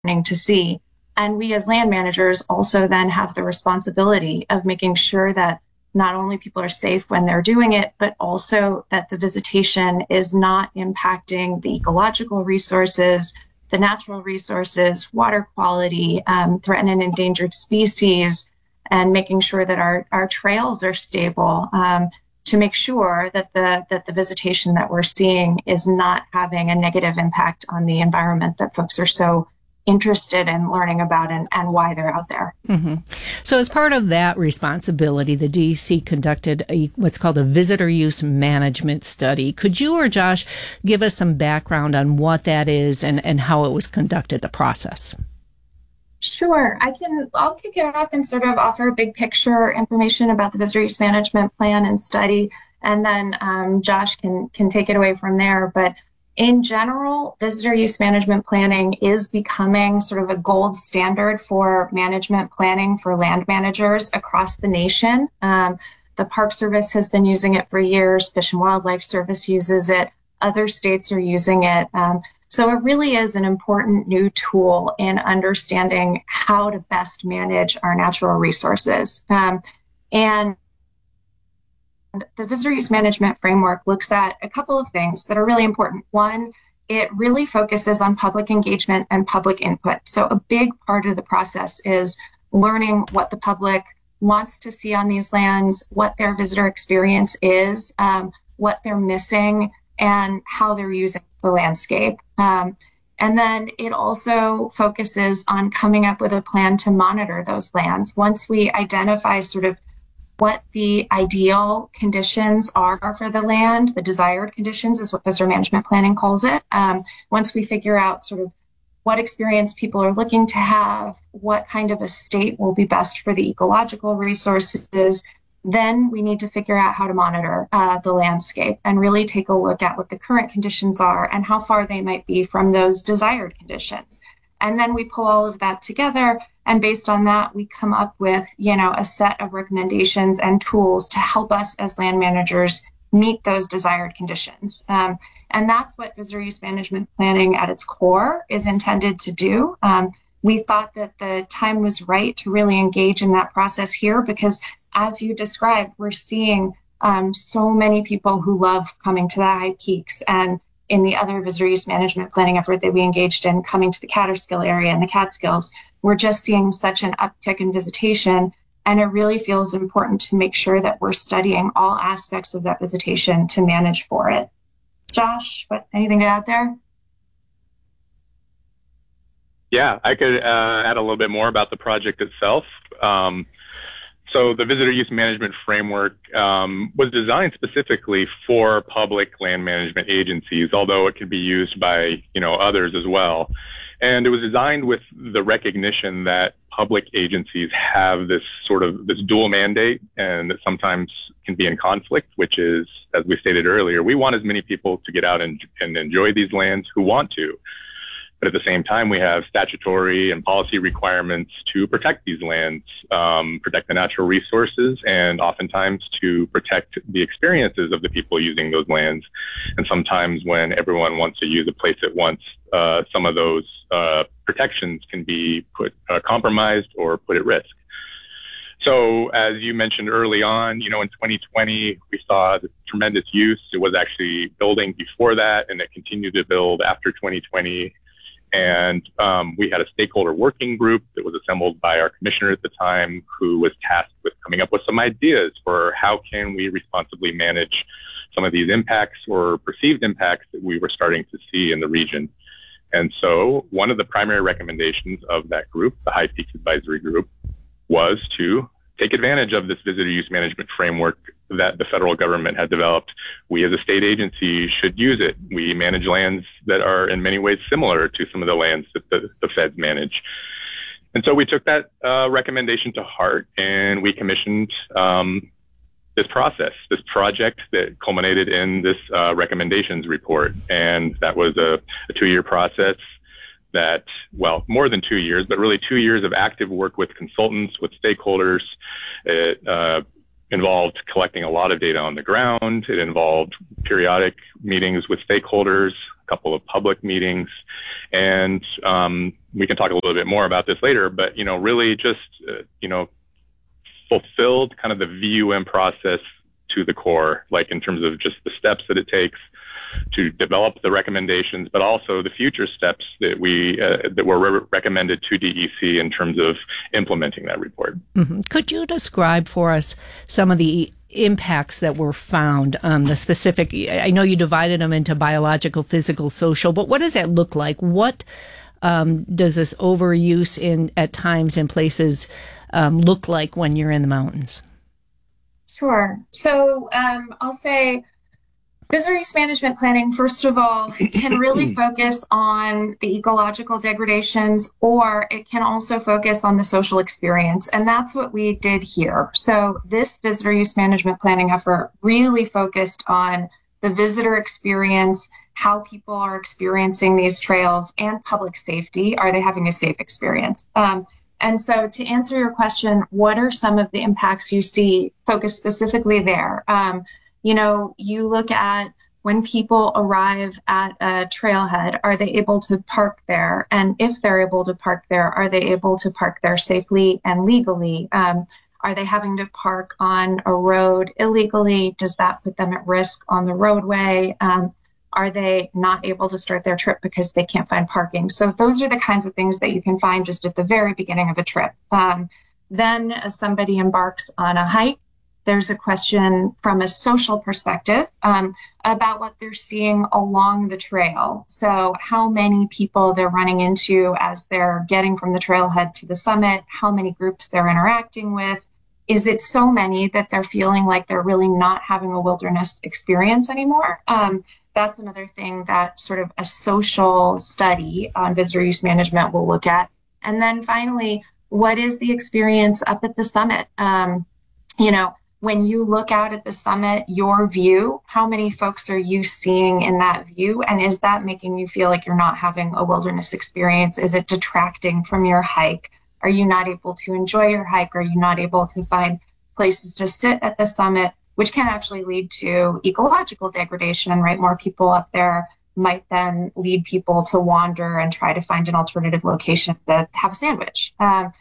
to see. And we as land managers also then have the responsibility of making sure that not only people are safe when they're doing it, but also that the visitation is not impacting the ecological resources, the natural resources, water quality, threatened and endangered species, and making sure that our trails are stable, to make sure that the visitation that we're seeing is not having a negative impact on the environment that folks are so interested in learning about and why they're out there. Mm-hmm. So as part of that responsibility, the DEC conducted what's called a visitor use management study. Could you or Josh give us some background on what that is and how it was conducted, the process? Sure. I'll kick it off and sort of offer big picture information about the visitor use management plan and study, and then Josh can take it away from there. But in general, visitor use management planning is becoming sort of a gold standard for management planning for land managers across the nation. The Park Service has been using it for years. Fish and Wildlife Service uses it. Other states are using it. So it really is an important new tool in understanding how to best manage our natural resources. And the visitor use management framework looks at a couple of things that are really important. One, it really focuses on public engagement and public input. So a big part of the process is learning what the public wants to see on these lands, what their visitor experience is, what they're missing, and how they're using the landscape. And then it also focuses on coming up with a plan to monitor those lands. Once we identify sort of what the ideal conditions are for the land, the desired conditions is what visitor management planning calls it. Once we figure out sort of what experience people are looking to have, what kind of a state will be best for the ecological resources, then we need to figure out how to monitor the landscape and really take a look at what the current conditions are and how far they might be from those desired conditions. And then we pull all of that together, and based on that, we come up with, a set of recommendations and tools to help us as land managers meet those desired conditions. And that's what visitor use management planning at its core is intended to do. We thought that the time was right to really engage in that process here because, as you described, we're seeing so many people who love coming to the high peaks, and in the other visitor use management planning effort that we engaged in coming to the Catterskill area and the Catskills, we're just seeing such an uptick in visitation, and it really feels important to make sure that we're studying all aspects of that visitation to manage for it. Josh, anything to add there? Yeah, I could add a little bit more about the project itself. So the visitor use management framework was designed specifically for public land management agencies, although it could be used by, others as well. And it was designed with the recognition that public agencies have this dual mandate, and that sometimes can be in conflict, which is, as we stated earlier, we want as many people to get out and enjoy these lands who want to. But at the same time, we have statutory and policy requirements to protect these lands, protect the natural resources, and oftentimes to protect the experiences of the people using those lands. And sometimes when everyone wants to use a place at once, some of those protections can be compromised or put at risk. So as you mentioned early on, in 2020, we saw the tremendous use. It was actually building before that, and it continued to build after 2020. And we had a stakeholder working group that was assembled by our commissioner at the time, who was tasked with coming up with some ideas for how can we responsibly manage some of these impacts or perceived impacts that we were starting to see in the region. And so one of the primary recommendations of that group, the High Peaks Advisory Group, was to take advantage of this visitor use management framework that the federal government had developed. We as a state agency should use it. We manage lands that are in many ways similar to some of the lands that the feds manage. And so we took that recommendation to heart, and we commissioned this project that culminated in this recommendations report. And that was a 2-year process that, well, more than 2 years, but really 2 years of active work with consultants, with stakeholders. It involved collecting a lot of data on the ground. It involved periodic meetings with stakeholders, a couple of public meetings, and we can talk a little bit more about this later, but, really just, fulfilled kind of the VUM process to the core, like in terms of just the steps that it takes to develop the recommendations, but also the future steps that were recommended to DEC in terms of implementing that report. Mm-hmm. Could you describe for us some of the impacts that were found, the specific? I know you divided them into biological, physical, social, but what does that look like? What does this overuse at times in places look like when you're in the mountains? Sure. So I'll say visitor use management planning, first of all, can really focus on the ecological degradations, or it can also focus on the social experience. And that's what we did here. So this visitor use management planning effort really focused on the visitor experience, how people are experiencing these trails, and public safety. Are they having a safe experience? And so to answer your question, what are some of the impacts you see focused specifically there? You look at when people arrive at a trailhead, are they able to park there? And if they're able to park there, are they able to park there safely and legally? Are they having to park on a road illegally? Does that put them at risk on the roadway? Are they not able to start their trip because they can't find parking? So those are the kinds of things that you can find just at the very beginning of a trip. Then as somebody embarks on a hike, there's a question from a social perspective about what they're seeing along the trail. So how many people they're running into as they're getting from the trailhead to the summit, how many groups they're interacting with. Is it so many that they're feeling like they're really not having a wilderness experience anymore? That's another thing that sort of a social study on visitor use management will look at. And then finally, what is the experience up at the summit? When you look out at the summit, your view, how many folks are you seeing in that view? And is that making you feel like you're not having a wilderness experience? Is it detracting from your hike? Are you not able to enjoy your hike? Are you not able to find places to sit at the summit, which can actually lead to ecological degradation, right? More people up there might then lead people to wander and try to find an alternative location to have a sandwich.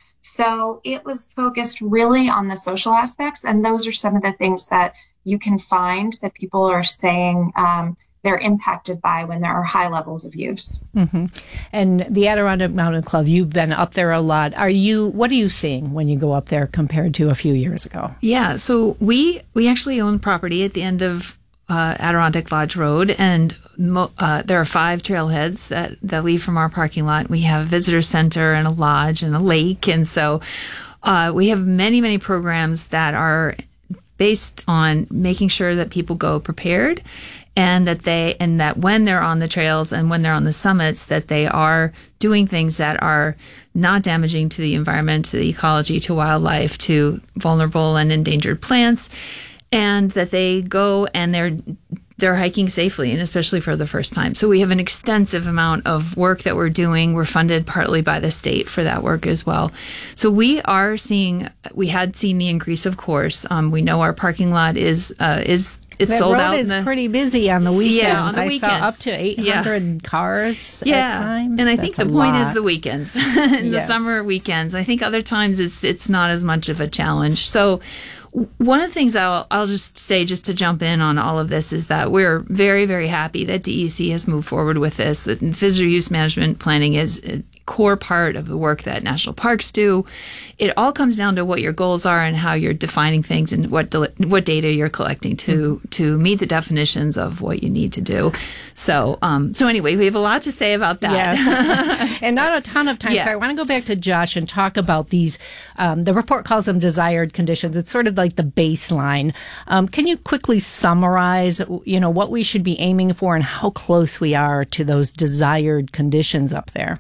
So it was focused really on the social aspects, and those are some of the things that you can find that people are saying they're impacted by when there are high levels of use. Mm-hmm. And the Adirondack Mountain Club, you've been up there a lot. What are you seeing when you go up there compared to a few years ago? Yeah, so we actually own property at the end of Adirondack Lodge Road, and there are 5 trailheads that leave from our parking lot. We have a visitor center and a lodge and a lake, and so we have many, many programs that are based on making sure that people go prepared, and that when they're on the trails and when they're on the summits, that they are doing things that are not damaging to the environment, to the ecology, to wildlife, to vulnerable and endangered plants, and that they go and they're hiking safely, and especially for the first time. So we have an extensive amount of work that we're doing. We're funded partly by the state for that work as well. So we had seen the increase, of course. We know our parking lot is sold out. That road is pretty busy on the weekends. Yeah, on the weekends. I saw up to 800 cars at times. And I think the point is the weekends, the summer weekends. I think other times it's not as much of a challenge. So one of the things I'll just say, just to jump in on all of this, is that we're very, very happy that DEC has moved forward with this, that visitor use management planning is a core part of the work that national parks do. It all comes down to what your goals are and how you're defining things and what data you're collecting to meet the definitions of what you need to do. So anyway, we have a lot to say about that. Yes. And not a ton of time. Yeah. So I want to go back to Josh and talk about these. The report calls them desired conditions. It's sort of like the baseline. Can you quickly summarize, what we should be aiming for and how close we are to those desired conditions up there?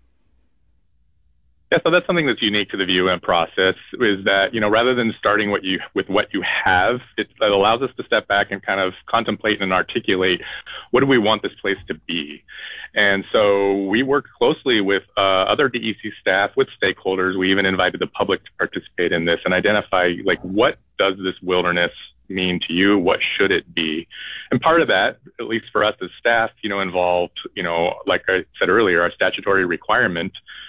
Yeah, so that's something that's unique to the VUM process, is that, rather than starting with what you have, it allows us to step back and kind of contemplate and articulate, what do we want this place to be? And so we work closely with other DEC staff, with stakeholders. We even invited the public to participate in this and identify, what does this wilderness mean to you? What should it be? And part of that, at least for us as staff, involved, like I said earlier, our statutory requirement